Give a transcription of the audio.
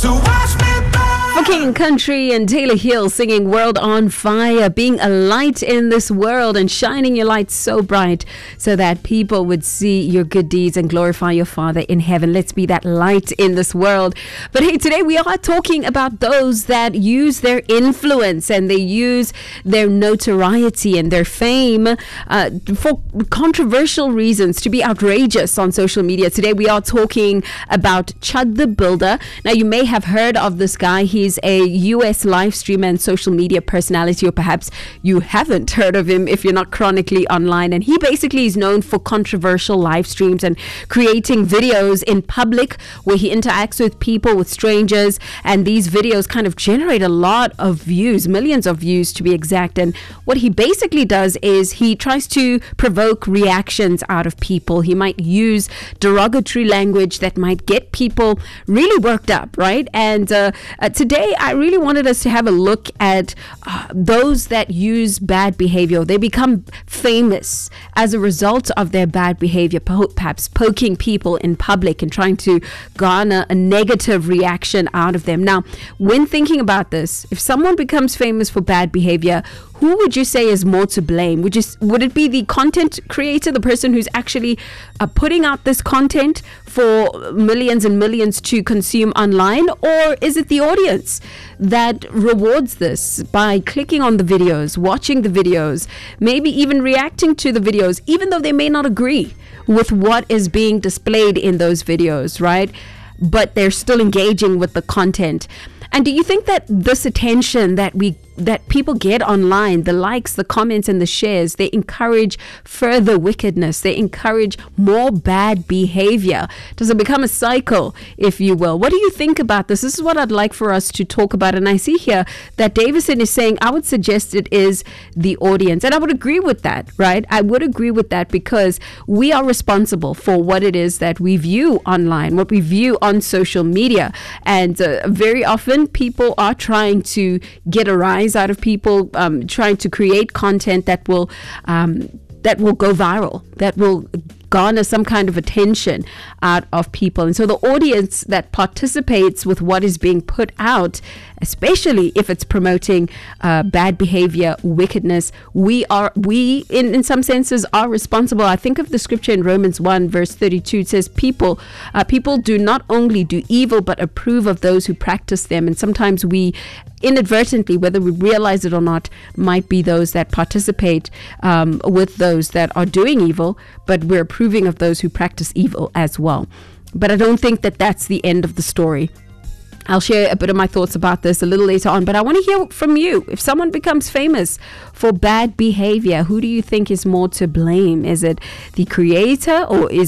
So watch me burn. For King Country and Taylor Hill singing World on Fire, being a light in this world and shining your light so bright so that people would see your good deeds and glorify your Father in heaven. Let's be that light in this world. But hey, today we are talking about those that use their influence and they use their notoriety and their fame for controversial reasons, to be outrageous on social media. Today we are talking about Chud the Builder. Now, you may have heard of this guy. He's a US live streamer and social media personality, or perhaps you haven't heard of him if you're not chronically online. And he basically is known for controversial live streams and creating videos in public where he interacts with people, with strangers, and these videos kind of generate a lot of views, millions of views to be exact. And what he basically does is he tries to provoke reactions out of people. He might use derogatory language that might get people really worked up, right? And today I really wanted us to have a look at those that use bad behavior. They become famous as a result of their bad behavior, perhaps poking people in public and trying to garner a negative reaction out of them. Now, when thinking about this, if someone becomes famous for bad behavior, who would you say is more to blame? Would it be the content creator, the person who's actually putting out this content for millions and millions to consume online? Or is it the audience that rewards this by clicking on the videos, watching the videos, maybe even reacting to the videos, even though they may not agree with what is being displayed in those videos, right? But they're still engaging with the content. And do you think that this attention that people get online, the likes, the comments, and the shares, they encourage further wickedness? They encourage more bad behavior. Does it become a cycle, if you will? What do you think about this? This is what I'd like for us to talk about. And I see here that Davison is saying, I would suggest it is the audience. And I would agree with that, right? I would agree with that because we are responsible for what it is that we view online, what we view on social media. And very often people are trying to get a rise out of people, trying to create content that will go viral, that will garner some kind of attention out of people. And so the audience that participates with what is being put out, especially if it's promoting bad behavior, wickedness, we in some senses are responsible. I think of the scripture in Romans 1 verse 32. It says people do not only do evil but approve of those who practice them. And sometimes we inadvertently, whether we realize it or not, might be those that participate with those that are doing evil, but we're approving of those who practice evil as well. But I don't think that that's the end of the story. I'll share a bit of my thoughts about this a little later on, but I want to hear from you. If someone becomes famous for bad behavior, who do you think is more to blame? Is it the creator or is